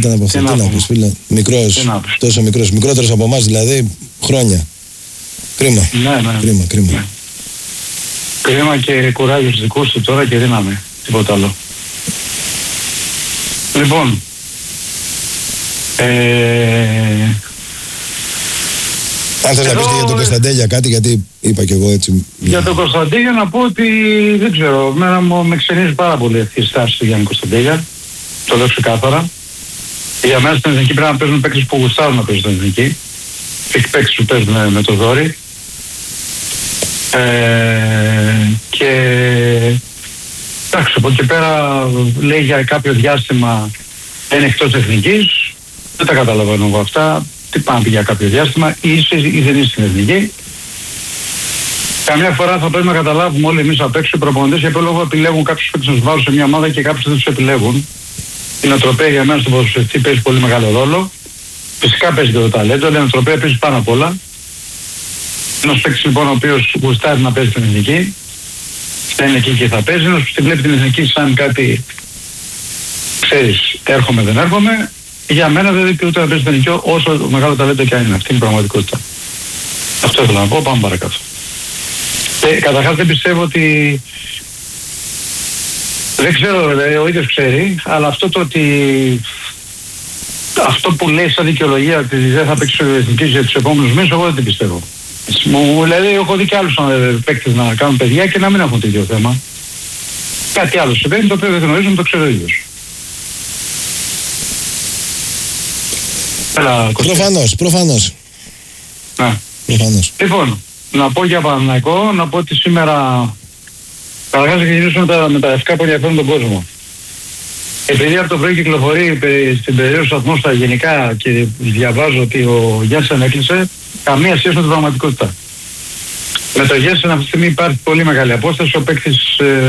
ήταν από αυτό. Τι να πεις, φίλε. Μικρός, τόσο μικρός. Μικρότερος από εμάς δηλαδή, χρόνια. Κρίμα. Ναι. Κρίμα. Ναι. Κρίμα και κουράγιο στους δικούς του τώρα και δύναμη. Τίποτα άλλο. Λοιπόν. Αν θες να πεις για τον Κωνσταντέλια κάτι, γιατί είπα κι εγώ έτσι. Για τον Κωνσταντέλια να πω ότι δεν ξέρω, με ξενίζει πάρα πολύ αυτή η στάση του Γιάννη Κωνσταντέλια. Το λέω ξεκάθαρα. Για μένα στην εθνική πρέπει να παίζουν παίκτες που γουστάρουν να παίζουν στην εθνική. Έχει παίκτες που παίζουν με το δόρυ. Και εντάξει, από εκεί πέρα λέει για κάποιο διάστημα είναι εκτός εθνικής. Δεν τα καταλαβαίνω εγώ αυτά. Τι πάνε για κάποιο διάστημα, ή είσαι ή δεν είσαι στην εθνική. Καμιά φορά θα πρέπει να καταλάβουμε όλοι εμείς απ' έξω οι προπονητές για ποιο λόγο επιλέγουν κάποιους παίκτες να τους βάλουν σε μια ομάδα και κάποιους δεν τους επιλέγουν. Η νοοτροπία για μένα στον ποδοσφαιριστή παίζει πολύ μεγάλο ρόλο. Φυσικά παίζει και το ταλέντο, αλλά η νοοτροπία παίζει πάνω απ' όλα. Ένας παίκτης λοιπόν ο οποίος γουστάρει να παίζει στην εθνική, θα είναι εκεί και θα παίζει. Ένας που τη βλέπει την εθνική σαν κάτι, ξέρεις, έρχομαι δεν έρχομαι. Για μένα δεν δικαιούται να παίζει στην εθνική όσο μεγάλο ταλέντο και αν είναι. Αυτή είναι η πραγματικότητα. Αυτό ήθελα να πω, πάμε παρακάτω. Καταρχάς δεν πιστεύω ότι... Δεν ξέρω, ο ίδιος ξέρει, αλλά αυτό το ότι... Αυτό που λέει σαν δικαιολογία ότι δεν θα παίξει ο εθνικής για τους επόμενους μήνες, εγώ δεν την πιστεύω. Δηλαδή έχω δει και άλλους παίκτες να κάνουν παιδιά και να μην έχουν τέτοιο θέμα. Κάτι άλλο συμβαίνει το οποίο δεν γνωρίζουμε, το ξέρω ο ίδιος. Προφανώς. Ναι. Λοιπόν, να πω για Παναθηναϊκό, να πω ότι σήμερα καταρχάς θα ξεκινήσουμε με τα ευκά που ενδιαφέρουν τον κόσμο. Επειδή από το πρωί κυκλοφορεί στην περίοδο του ατμόσφαιρα γενικά και διαβάζω ότι ο Γιάννης έκλεισε, καμία σχέση με την πραγματικότητα. Με το Γιάννη αυτή τη στιγμή υπάρχει πολύ μεγάλη απόσταση, ο παίκτης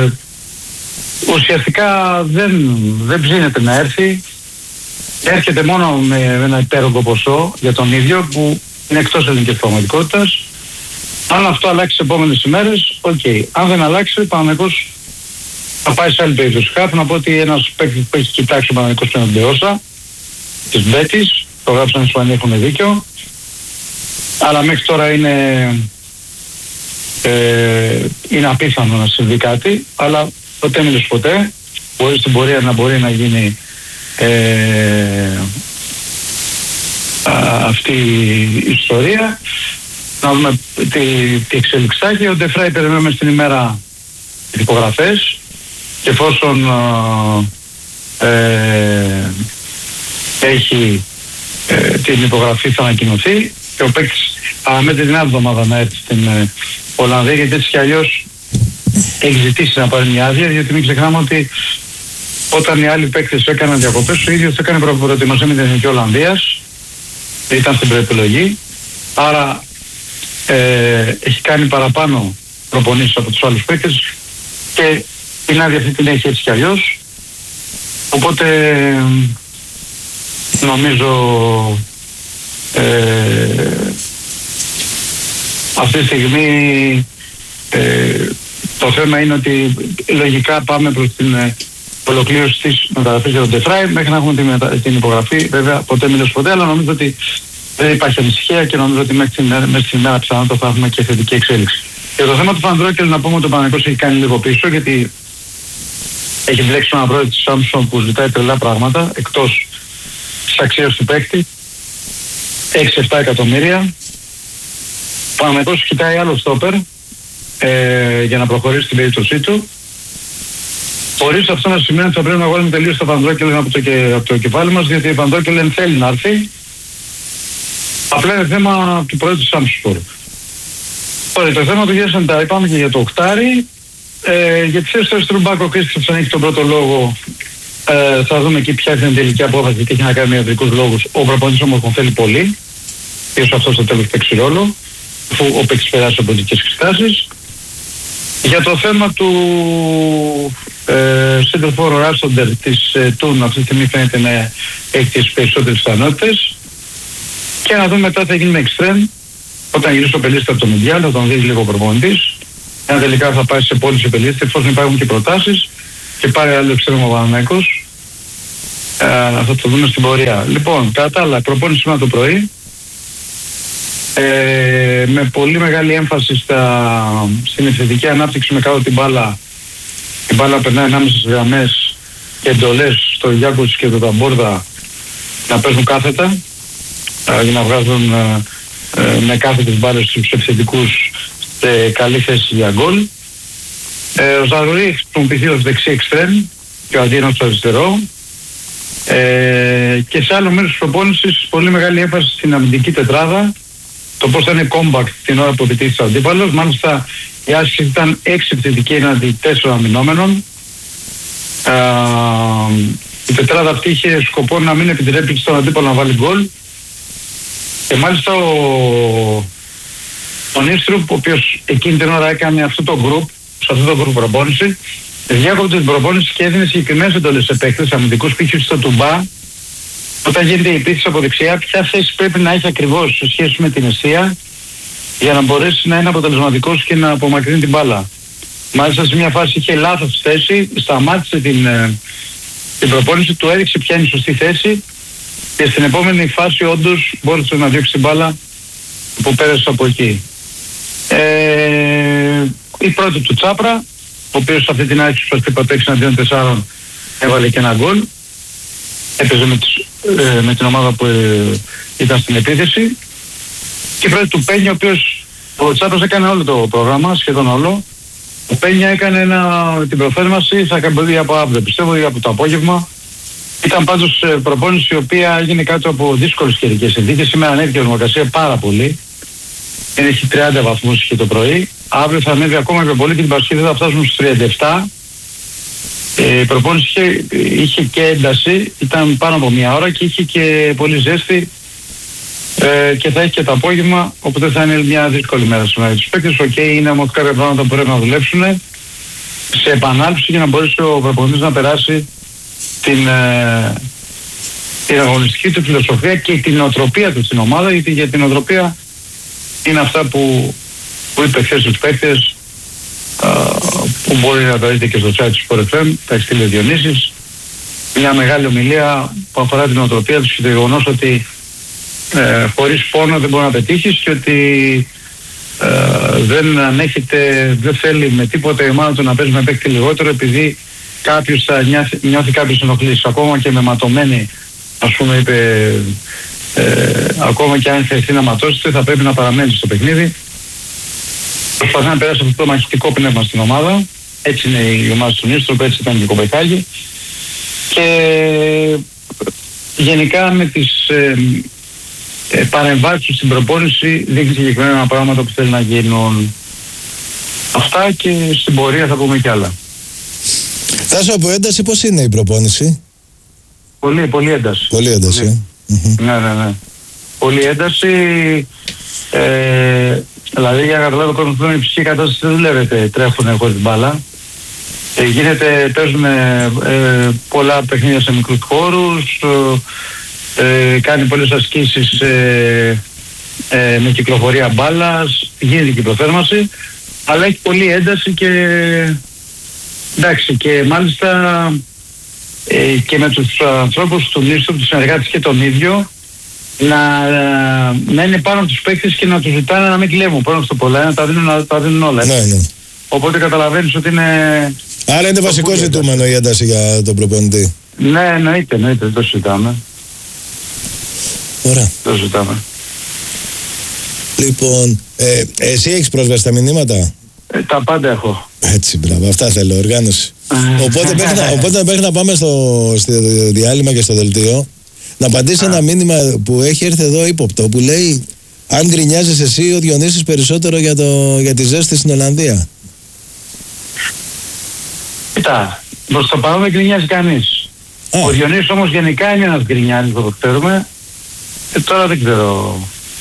ουσιαστικά δεν ψήνεται να έρθει. Έρχεται μόνο με ένα υπέρογκο ποσό για τον ίδιο που είναι εκτός ελληνικής πραγματικότητας. Αν αυτό αλλάξει τις επόμενες ημέρες, οκ. Αν δεν αλλάξει, ο Παναθηναϊκός θα πάει σε άλλη περίπτωση. Χάρη να πω ότι ένας παίκτης που έχει κοιτάξει ο Παναθηναϊκός είναι ο Ντεόσα της Μπέτης. Το γράψαν οι Ισπανοί, έχουν δίκιο. Αλλά μέχρι τώρα είναι απίθανο να συμβεί κάτι. Αλλά ποτέ μην λες ποτέ. Μπορεί στην πορεία να μπορεί να γίνει αυτή η ιστορία. Να δούμε τι εξελιξάκι. Ο Ντεφράι περιμένουμε στην ημέρα υπογραφές και εφόσον έχει την υπογραφή θα ανακοινωθεί και ο παίκτης με την άλλη εβδομάδα να έρθει στην Ολλανδία, γιατί έτσι κι αλλιώς έχει ζητήσει να πάρει μια άδεια, γιατί μην ξεχνάμε ότι όταν οι άλλοι παίκτες έκαναν διακοπές, ο ίδιος έκανε προετοιμασία με την Εθνική Ολλανδίας, ήταν στην προεπιλογή, άρα έχει κάνει παραπάνω προπονήσεις από τους άλλους παίκτες και την άδεια αυτή την έχει έτσι κι αλλιώς. Οπότε νομίζω αυτή τη στιγμή το θέμα είναι ότι λογικά πάμε προς την ολοκλήρωση της μεταγραφής για τον Ντεφράι μέχρι να έχουμε την υπογραφή. Βέβαια ποτέ μιλήσω ποτέ, αλλά νομίζω ότι δεν υπάρχει ανησυχία και νομίζω ότι μέχρι την ημέρα πιθανότατα θα έχουμε και θετική εξέλιξη. Για το θέμα του Φανδρόκελ να πούμε ότι ο Παναθηναϊκός έχει κάνει λίγο πίσω, γιατί έχει διέξει ένα πρόεδρο της Σάμψον που ζητάει τρελά πράγματα εκτός της αξίας του παίκτη, 6-7 εκατομμύρια. Ο Παναθηναϊκός κοιτάει άλλο στόπερ για να προχωρήσει στην περίπτωσή του. Χωρίς αυτό να σημαίνει ότι θα πρέπει να βάλουμε τελείως το Φανδρόκελ από το κεφάλι μας, διότι ο Φανδρόκελ δεν θέλει να έρθει. Απλά είναι θέμα του πρόεδρου της Σάμψον. Τώρα το θέμα του Γέσεν τα είπαμε και για το οκτάρι. Για τη θέση του αριστερού μπακ ο Κρίστιανσεν έχει τον πρώτο λόγο. Θα δούμε εκεί ποια είναι η τελική απόφαση και έχει να κάνει με ιατρικούς λόγους. Ο προπονητής όμως τον θέλει πολύ. Ίσως αυτό στο τέλος παίξει ρόλο, αφού ο παίκτης περάσει από πολιτικές εξετάσεις. Για το θέμα του σύντροφόρου Ράσοντερ της Τούν, αυτή τη στιγμή φαίνεται να έχει τις περισσότερες πιθανότητες. Και να δούμε μετά τι θα γίνει με εξτρέμ. Όταν γυρίσει ο Πελίστη από το Μουντιάλ, θα τον δει λίγο ο προπονητής. Εάν τελικά θα πάει σε πώληση Πελίστη, εφόσον υπάρχουν και προτάσεις και πάρει άλλο εξτρέμ ο Παναθηναϊκός. θα το δούμε στην πορεία. Λοιπόν, κατά τα άλλα, προπόνηση σήμερα το πρωί, με πολύ μεγάλη έμφαση στην επιθετική ανάπτυξη με κάτω την μπάλα. Η μπάλα περνάει ανάμεσα στις γραμμές και εντολές στο Γιάκοβιτς και το Ταμπόρδα να παίζουν κάθετα για να βγάζουν με κάθετες μπάλες στους επιθετικούς σε καλή θέση για γκολ. Ο Ζαρουρί έχει χρησιμοποιηθεί ως δεξί εξτρέμ και ο Αντίνος στο αριστερό. Και σε άλλο μέρος της προπόνησης πολύ μεγάλη έμφαση στην αμυντική τετράδα, το πώς θα είναι compact την ώρα που επιτίθεται ο αντίπαλος. Μάλιστα η άσκηση ήταν 6 επιθετική έναντι 4 αμυνόμενων. Η τετράδα αυτή είχε σκοπό να μην επιτρέπει στον αντίπαλο να βάλει γκολ. Και μάλιστα ο Νίστρουπ, ο οποίος εκείνη την ώρα έκανε αυτό το group, σε αυτό το group προπόνηση, διάκοπτε την προπόνηση και έδινε συγκεκριμένες εντολές σε παίκτες αμυντικούς, π.χ. στο Τουμπά, όταν γίνεται η επίθεση από δεξιά, ποια θέση πρέπει να έχει ακριβώς σε σχέση με την αιστεία για να μπορέσει να είναι αποτελεσματικός και να απομακρύνει την μπάλα. Μάλιστα σε μια φάση είχε λάθος θέση, σταμάτησε την προπόνηση, του έδειξε ποια είναι η σωστή θέση και στην επόμενη φάση όντως μπόρεσε να διώξει την μπάλα που πέρασε από εκεί. Η πρώτη του Τσάπρα, ο οποίος σε αυτή την άρχιση που είπα 6-4 έβαλε και ένα γκολ. Έπαιζε με την ομάδα που ήταν στην επίθεση. Και η πρώτη του Πένια, ο οποίος ο Τσάπρας έκανε όλο το πρόγραμμα, σχεδόν όλο. Ο Πένια έκανε την προθέρμανση, θα κάνει από αύριο, πιστεύω, ή από το απόγευμα. Ήταν πάντως προπόνηση η οποία έγινε κάτω από δύσκολες καιρικές συνθήκες. Σήμερα ανέβηκε η ορμοκρασία πάρα πολύ. Έχει 30 βαθμούς και το πρωί. Αύριο θα ανέβει ακόμα πιο πολύ και την Παρασκευή θα φτάσουμε στους 37. Η προπόνηση είχε και ένταση, ήταν πάνω από μια ώρα και είχε και πολύ ζέστη και θα έχει και το απόγευμα, οπότε θα είναι μια δύσκολη μέρα σήμερα για τους παίκτες. Είναι όμως κάποια πράγματα που πρέπει να δουλέψουν σε επανάληψη για να μπορέσει ο προπονητής να περάσει την αγωνιστική του φιλοσοφία και την νοοτροπία του στην ομάδα, γιατί για την νοοτροπία είναι αυτά που είπε χθες στους παίκτες, που μπορεί να τα δείτε και στο site του Sport FM, τα έχει στείλει ο Διονύσης. Μια μεγάλη ομιλία που αφορά την νοοτροπία τους και το γεγονός ότι χωρίς πόνο δεν μπορεί να πετύχεις και ότι δεν ανέχεται, δεν θέλει με τίποτα η ομάδα του να παίζει με παίκτη λιγότερο, επειδή κάποιος θα νιώθει κάποιες ενοχλήσεις. Ακόμα και με ματωμένη, ας πούμε, είπε, ακόμα και αν χρειαστεί να ματώσετε, θα πρέπει να παραμένει στο παιχνίδι. Προσπαθεί να περάσει αυτό το μαχητικό πνεύμα στην ομάδα. Έτσι είναι η ομάδα του Νίστροπ, έτσι ήταν και η Κοπεχάγη. Και γενικά με τις παρεμβάσεις στην προπόνηση δείχνει συγκεκριμένα πράγματα που θέλει να γίνουν. Αυτά και στην πορεία θα πούμε κι άλλα. Τάσο, από ένταση πώς είναι η προπόνηση? Πολύ ένταση. Πολύ ένταση. Ναι. Πολύ ένταση. Δηλαδή για να καταλάβει ο κόσμος που είναι η ψυχική κατάσταση δεν δουλεύεται, τρέχουν χωρίς μπάλα. Παίζουν πολλά παιχνίδια σε μικρούς χώρους, κάνει πολλές ασκήσεις με κυκλοφορία μπάλας, γίνεται και προθέρμανση, αλλά έχει πολλή ένταση και εντάξει, και μάλιστα και με τους ανθρώπους του Νίστροπ, τους συνεργάτες και τον ίδιο, να είναι πάνω από τους παίκτες και να τους ζητάνε να μην κλέβουν πάνω στο πολλά, να τα δίνουν όλα. Ναι. Οπότε καταλαβαίνεις ότι είναι... Άρα είναι βασικό ζητούμενο η ένταση για τον προπονητή. Ναι, εννοείται, δεν το συζητάμε. Ωραία. Το συζητάμε. Λοιπόν, εσύ έχεις πρόσβαση στα μηνύματα? Τα πάντα έχω. Έτσι, μπράβο, αυτά θέλω, οργάνωση. Οπότε μέχρι να πάμε στο διάλειμμα και στο δελτίο, να απαντήσει ένα μήνυμα που έχει έρθει εδώ ύποπτο, που λέει αν γκρινιάζεις εσύ ο Διονύσης περισσότερο για τη ζέστη στην Ολλανδία. Κοίτα, προς το παρόν δεν γκρινιάζει κανείς. Ο Διονύσης όμως γενικά είναι ένας γκρινιάρης, το ξέρουμε. Τώρα δεν ξέρω.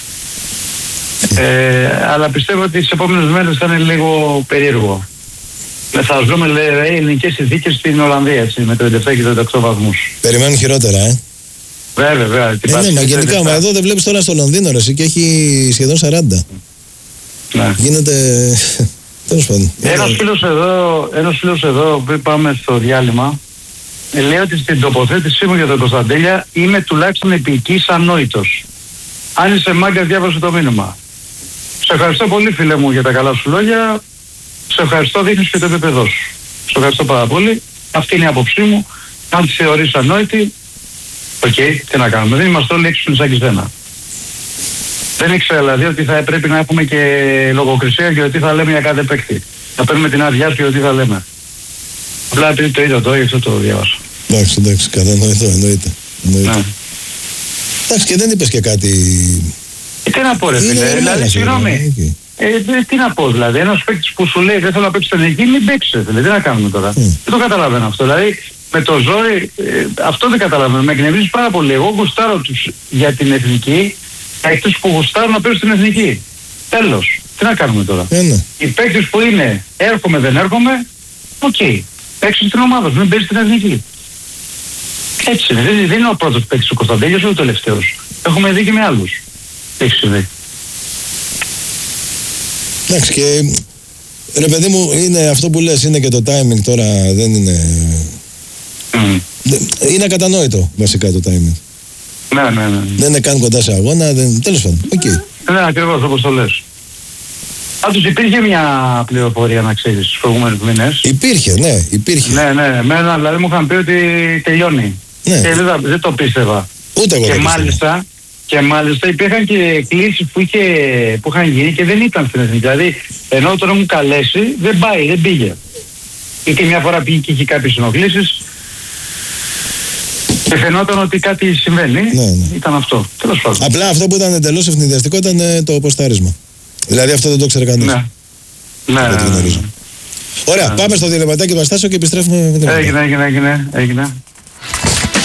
Αλλά πιστεύω ότι τις επόμενες μέρες θα είναι λίγο περίεργο. Θα ζούμε ελληνικές συνθήκες στην Ολλανδία, έτσι, με 37 και 38 βαθμούς. Περιμένουν χειρότερα, Βέβαια. Ναι, μα γενικά, μα εδώ δεν βλέπεις τώρα στο Λονδίνο ρε, και έχει σχεδόν 40. Ναι. Γίνεται... Τέλος πάντων. Ένας φίλος εδώ, που πάμε στο διάλειμμα, λέει ότι στην τοποθέτησή μου για τον Κωνσταντέλια είμαι τουλάχιστον επικής ανόητος. Αν είσαι μάγκας, διάβασε το μήνυμα. Σε ευχαριστώ πολύ, φίλε μου, για τα καλά σου λόγια. Σε ευχαριστώ, δείχνεις και το επίπεδό σου. Σε ευχαριστώ πάρα πολύ. Αυτή είναι η άποψή μου. Αν τη θεωρείς ανόητη, οκ, τι να κάνουμε. Δεν είμαστε όλοι έξυπνοι σαν και σένα. Δεν ήξερα δηλαδή ότι θα πρέπει να έχουμε και λογοκρισία και ότι θα λέμε για κάθε παίκτη. Να παίρνουμε την άδειά σου και ότι θα λέμε. Απλά επειδή το είδα τώρα, γι' αυτό το διάβασα. Εντάξει, κατανοητό, εννοείται. Ναι. Εντάξει, και δεν είπες και κάτι. Τι να πω, ρε φίλε, δηλαδή, συγγνώμη. Τι να πω, δηλαδή, ένας παίκτης που σου λέει δεν θέλω να παίξει στην εθνική, μην παίξει, δηλαδή, τι να κάνουμε τώρα. Δεν το καταλαβαίνω αυτό. Δηλαδή, με το ζόρι, αυτό δεν καταλαβαίνω. Με εκνευρίζει πάρα πολύ. Εγώ γουστάρω τους για την εθνική, παίκτες που γουστάρουν να παίξουν στην εθνική. Τέλος. Τι να κάνουμε τώρα. Ναι. Οι παίκτες που είναι έρχομαι, δεν έρχομαι, οκ. Παίξουν στην ομάδα, μην παίξει στην εθνική. Έτσι είναι. Δεν είναι ο πρώτος παίκτης ο Κωνσταντέλιος, ούτε ο τελευταίος. Έχουμε δει και με άλλους. Έχει συμβεί. Εντάξει, και ρε παιδί μου, είναι αυτό που λες, είναι και το timing τώρα, δεν είναι. Είναι ακατανόητο βασικά το timing. Ναι. Δεν είναι καν κοντά σε αγώνα, τέλος πάντων. Okay. Ναι, ακριβώς όπως το λες. Πάντως υπήρχε μια πληροφορία, να ξέρεις, στους προηγούμενους μήνες. Υπήρχε. Ναι, εμένα δηλαδή μου είχαν πει ότι τελειώνει. Ναι. Και δεν το πίστευα. Ούτε εγώ. Και μάλιστα υπήρχαν και κλήσεις που είχαν γίνει και δεν ήταν στην εθνική. Δηλαδή, ενώ τώρα μου καλέσει, δεν πήγε. Ή και μια φορά πήγε και είχε κάποιες ενοχλήσεις και φαινόταν ότι κάτι συμβαίνει. Ναι. Ήταν αυτό. Τέλος πάντων. Απλά αυτό που ήταν εντελώς ευνηδιαστικό ήταν το ποστάρισμα. Δηλαδή αυτό δεν το ξέρει κανείς. Ναι. Ωραία, πάμε στο διαλυματάκι του Αστάσιο και επιστρέφουμε. Έγινε.